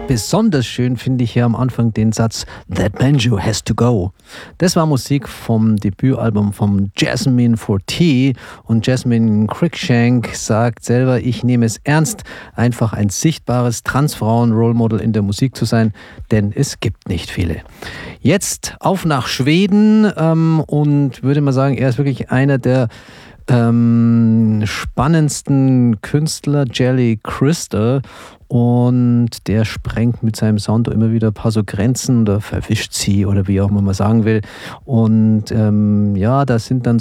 Besonders schön finde ich hier am Anfang den Satz "That banjo has to go". Das war Musik vom Debütalbum von Jasmine Forte und Jasmine Cruikshank sagt selber, ich nehme es ernst, einfach ein sichtbares Transfrauen-Role-Model in der Musik zu sein, denn es gibt nicht viele. Jetzt auf nach Schweden und würde mal sagen, er ist wirklich einer der spannendsten Künstler, Jelly Crystal, und der sprengt mit seinem Sound immer wieder ein paar so Grenzen oder verwischt sie oder wie auch immer man sagen will. Und ja, da sind dann